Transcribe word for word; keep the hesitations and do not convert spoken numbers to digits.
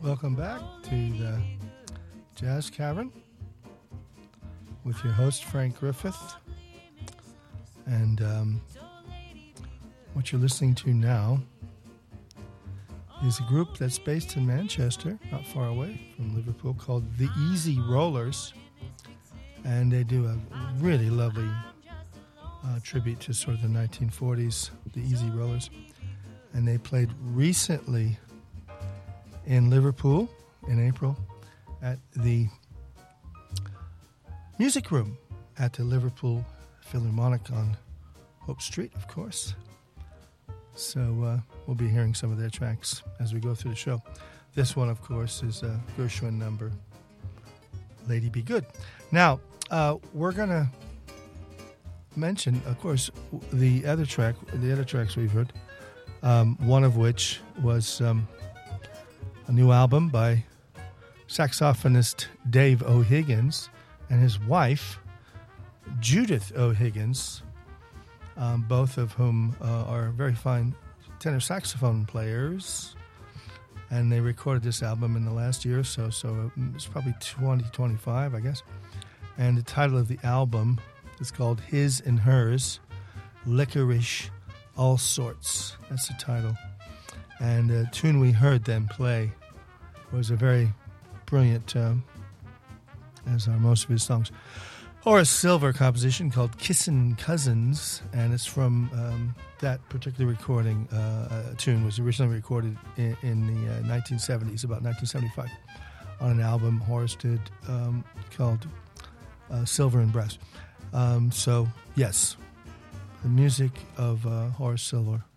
Welcome back to the Jazz Cavern with your host, Frank Griffith. And um, what you're listening to now is a group that's based in Manchester, not far away from Liverpool, called The Easy Rollers. And they do a really lovely uh, tribute to sort of the nineteen forties, The Easy Rollers. And they played recently in Liverpool in April at the Music Room at the Liverpool Philharmonic on Hope Street, of course. So uh, we'll be hearing some of their tracks as we go through the show. This one, of course, is a Gershwin number, Lady Be Good. Now, uh, we're going to mention, of course, the other track, the other tracks we've heard, um, one of which was Um, a new album by saxophonist Dave O'Higgins and his wife, Judith O'Higgins, um, both of whom uh, are very fine tenor saxophone players. And they recorded this album in the last year or so, so it's probably twenty twenty-five, I guess. And the title of the album is called His and Hers, Licorice All Sorts. That's the title. And the tune we heard them play was a very brilliant, um, as are most of his songs, Horace Silver composition called Kissin' Cousins, and it's from um, that particular recording. Uh, a tune was originally recorded in, in the uh, nineteen seventies, about nineteen seventy-five, on an album Horace did um, called uh, Silver and Brass. Um, so, yes, the music of uh, Horace Silver